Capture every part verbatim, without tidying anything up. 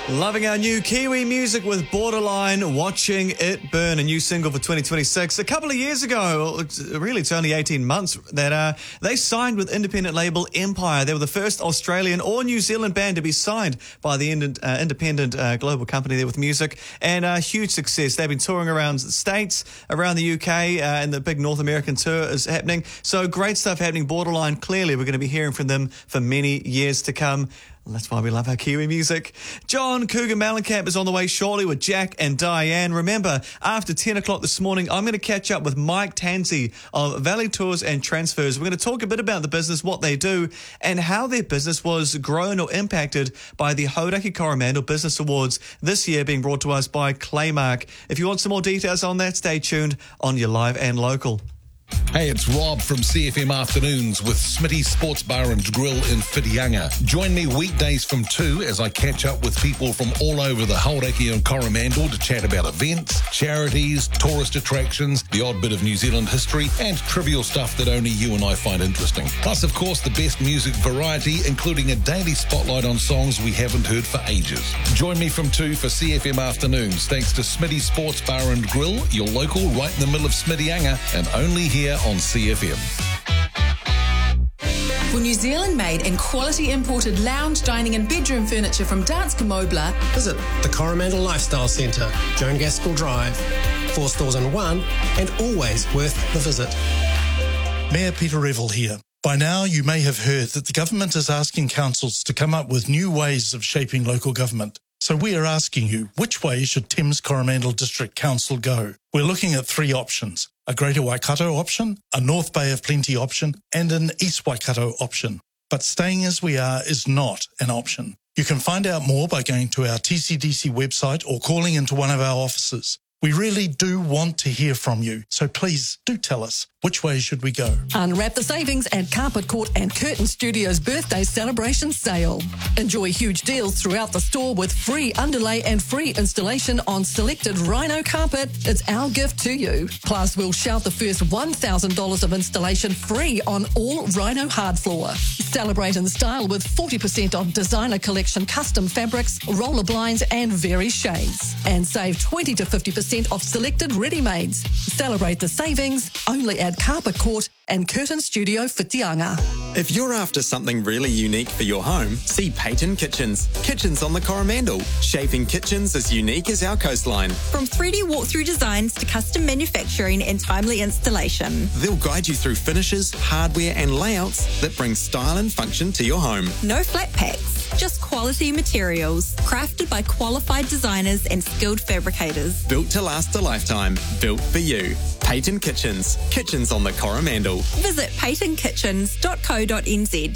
Loving our new Kiwi music with Borderline, Watching It Burn, a new single for twenty twenty-six. A couple of years ago, really it's only eighteen months, that uh, they signed with independent label Empire. They were the first Australian or New Zealand band to be signed by the ind- uh, independent uh, global company there with music, and a uh, huge success. They've been touring around the States, around the U K, uh, and the big North American tour is happening. So great stuff happening. Borderline, clearly we're going to be hearing from them for many years to come. That's why we love our Kiwi music. John Cougar Mellencamp is on the way shortly with Jack and Diane. Remember, after ten o'clock this morning, I'm going to catch up with Mike Tansey of Valley Tours and Transfers. We're going to talk a bit about the business, what they do, and how their business was grown or impacted by the Hauraki Coromandel Business Awards this year, being brought to us by Claymark. If you want some more details on that, stay tuned on your Live and Local. Hey, it's Rob from C F M Afternoons with Smitty's Sports Bar and Grill in Whitianga. Join me weekdays from two as I catch up with people from all over the Hauraki and Coromandel to chat about events, charities, tourist attractions, the odd bit of New Zealand history, and trivial stuff that only you and I find interesting. Plus, of course, the best music variety, including a daily spotlight on songs we haven't heard for ages. Join me from two for C F M Afternoons, thanks to Smitty's Sports Bar and Grill, your local right in the middle of Whitianga, and only here on C F M. For New Zealand-made and quality imported lounge, dining and bedroom furniture from Danske Møbler, visit the Coromandel Lifestyle Centre, Joan Gaskell Drive. Four stores in one, and always worth the visit. Mayor Peter Revel here. By now, you may have heard that the government is asking councils to come up with new ways of shaping local government. So we are asking you, which way should Thames Coromandel District Council go? We're looking at three options: a Greater Waikato option, a North Bay of Plenty option, and an East Waikato option. But staying as we are is not an option. You can find out more by going to our T C D C website or calling into one of our offices. We really do want to hear from you, so please do tell us, which way should we go? Unwrap the savings at Carpet Court and Curtain Studios birthday celebration sale. Enjoy huge deals throughout the store with free underlay and free installation on selected Rhino carpet. It's our gift to you. Plus, we'll shout the first one thousand dollars of installation free on all Rhino hard floor. Celebrate in style with forty percent off designer collection custom fabrics, roller blinds and very shades. And save twenty to fifty percent off selected ready-mades. Celebrate the savings only at Carpet Court and Curtain Studio Whitianga. If you're after something really unique for your home, see Peyton Kitchens. Kitchens on the Coromandel. Shaping kitchens as unique as our coastline. From three D walkthrough designs to custom manufacturing and timely installation. They'll guide you through finishes, hardware and layouts that bring style and function to your home. No flat packs, just quality materials. Crafted by qualified designers and skilled fabricators. Built to last a lifetime. Built for you. Peyton Kitchens. Kitchens on the Coromandel. Visit peyton kitchens dot co dot n z.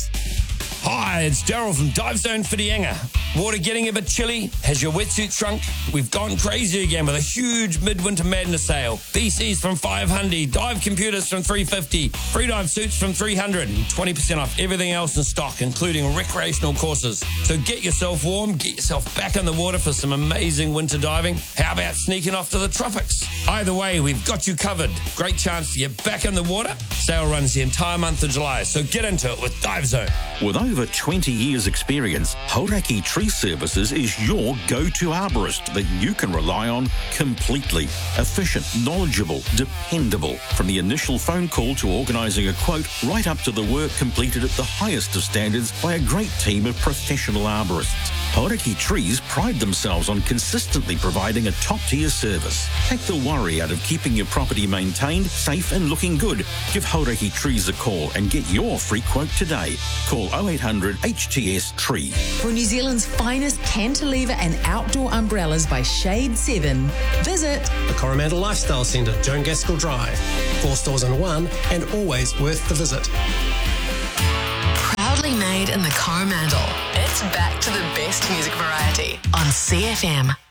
Hi, it's Daryl from Dive Zone Whitianga. Water getting a bit chilly? Has your wetsuit shrunk? We've gone crazy again with a huge midwinter madness sale. B Cs from five hundred, dive computers from three fifty, free dive suits from three hundred, and twenty percent off everything else in stock, including recreational courses. So get yourself warm, get yourself back in the water for some amazing winter diving. How about sneaking off to the tropics? Either way, we've got you covered. Great chance to get back in the water. Sale runs the entire month of July, so get into it with Dive Zone. With over twenty years experience, Hauraki Tree Services is your go-to arborist that you can rely on completely. Efficient, knowledgeable, dependable. From the initial phone call to organising a quote, right up to the work completed at the highest of standards by a great team of professional arborists. Hauraki Trees pride themselves on consistently providing a top-tier service. Take the worry out of keeping your property maintained, safe and looking good. Give Hauraki Trees a call and get your free quote today. Call oh eight hundred H T S Tree. For New Zealand's finest cantilever and outdoor umbrellas by Shade seven, visit the Coromandel Lifestyle Centre, Joan Gaskell Drive. Four stores in one, and always worth the visit. Proudly made in the Coromandel. It's back to the best music variety on C F M.